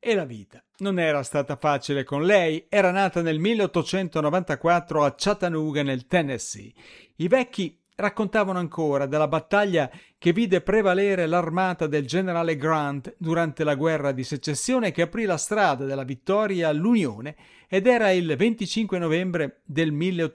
E la vita non era stata facile con lei. Era nata nel 1894 a Chattanooga, nel Tennessee. I vecchi raccontavano ancora della battaglia che vide prevalere l'armata del generale Grant durante la guerra di secessione, che aprì la strada della vittoria all'Unione, ed era il 25 novembre del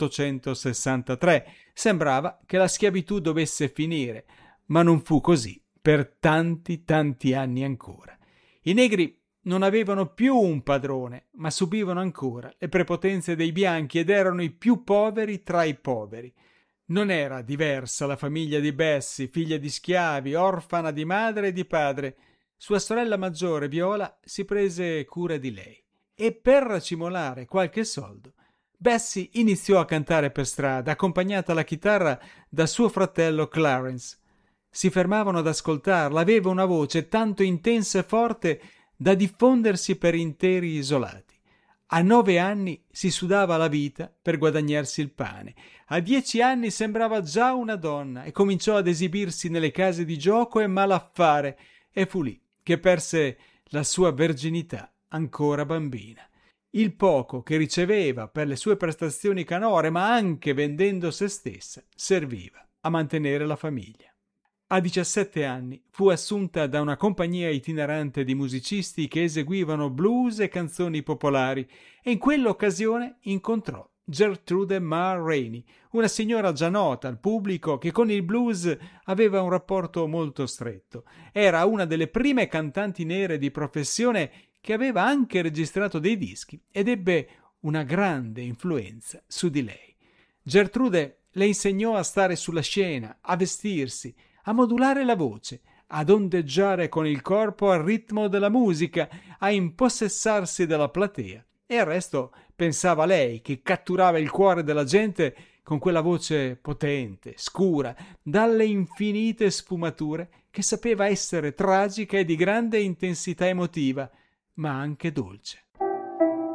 1863. Sembrava che la schiavitù dovesse finire, ma non fu così per tanti anni ancora. I negri non avevano più un padrone, ma subivano ancora le prepotenze dei bianchi ed erano i più poveri tra i poveri. Non era diversa la famiglia di Bessie, figlia di schiavi, orfana di madre e di padre. Sua sorella maggiore, Viola, si prese cura di lei e per racimolare qualche soldo Bessie iniziò a cantare per strada, accompagnata alla chitarra da suo fratello Clarence. Si fermavano ad ascoltarla, aveva una voce tanto intensa e forte da diffondersi per interi isolati. A 9 anni si sudava la vita per guadagnarsi il pane. A 10 anni sembrava già una donna e cominciò ad esibirsi nelle case di gioco e malaffare, e fu lì che perse la sua verginità ancora bambina. Il poco che riceveva per le sue prestazioni canore, ma anche vendendo se stessa, serviva a mantenere la famiglia. A 17 anni fu assunta da una compagnia itinerante di musicisti che eseguivano blues e canzoni popolari, e in quell'occasione incontrò Gertrude Ma Rainey, una signora già nota al pubblico che con il blues aveva un rapporto molto stretto. Era una delle prime cantanti nere di professione che aveva anche registrato dei dischi ed ebbe una grande influenza su di lei. Gertrude le insegnò a stare sulla scena, a vestirsi, a modulare la voce, ad ondeggiare con il corpo al ritmo della musica, a impossessarsi della platea. E al resto pensava lei, che catturava il cuore della gente con quella voce potente, scura, dalle infinite sfumature, che sapeva essere tragica e di grande intensità emotiva, ma anche dolce.